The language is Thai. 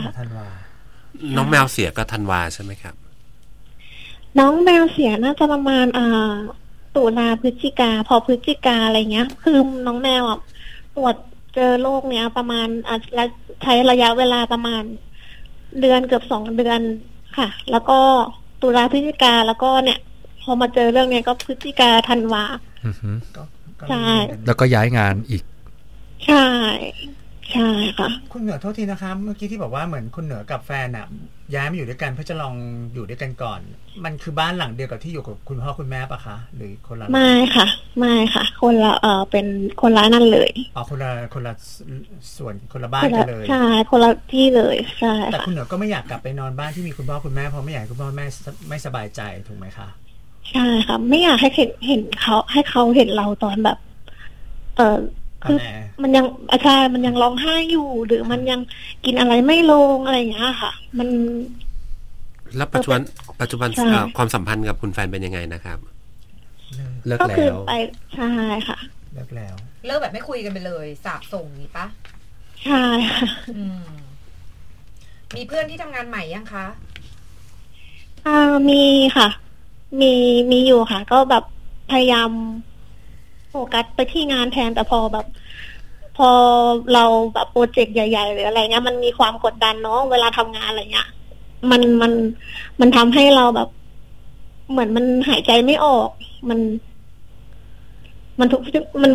ธันวาน้องแมวเสียก็ธันวาใช่ไหมครับน้องแมวเสียน่าจะประมาณตุลาพฤศจิกาพอพฤศจิกาอะไรเงี้ยคือน้องแมวตรวจเจอโรคเนี้ยประมาณและใช้ระยะเวลาประมาณเดือนเกือบ2 เดือนค่ะแล้วก็ตุลาพฤศจิกาแล้วก็เนี่ยพอมาเจอเรื่องเนี้ยก็พฤศจิกาธันวาใช่แล้วก็ย้ายงานอีกใช่ใช่ค่ะคุณเหนือโทษทีนะคะเมื่อกี้ที่บอกว่าเหมือนคุณเหนือกับแฟนย้ายมาอยู่ด้วยกันเพื่อจะลองอยู่ด้วยกันก่อนมันคือบ้านหลังเดียวกับที่อยู่กับคุณพ่อคุณแม่ปะคะหรือคนละไม่ค่ะคนละเป็นคนละนั่นเลยคนละส่วนคนละบ้านกันเลยใช่คนละที่เลยใช่แต่คุณเหนือก็ไม่อยากกลับไปนอนบ้านที่มีคุณพ่อคุณแม่เพราะไม่อยากให้คุณพ่อแม่ไม่สบายใจถูกไหมคะใช่ค่ะไม่อยากให้เห็นเขาให้เขาเห็นเราตอนแบบคือมันยังใช่มันยังร้องไห้อยู่หรือมันยังกินอะไรไม่ลงอะไรอย่างเงี้ยค่ะมันแล้วปัจจุบันความสัมพันธ์กับคุณแฟนเป็นยังไงนะครับเลิกแล้วก็คือไปใช่ค่ะเลิกแล้วเลิกแบบไม่คุยกันไปเลยสาบส่งนี้ปะใช่ค่ะมีเพื่อนที่ทำงานใหม่ยังคะมีค่ะมีอยู่ค่ะก็แบบพยายามโฟกัสไปที่งานแทนแต่พอเราแบบโปรเจกต์ใหญ่ๆหรืออะไรเงี้ยมันมีความกดดันเนาะเวลาทำงานอะไรเงี้ยมันทำให้เราแบบเหมือนมันหายใจไม่ออกมันทุกมัน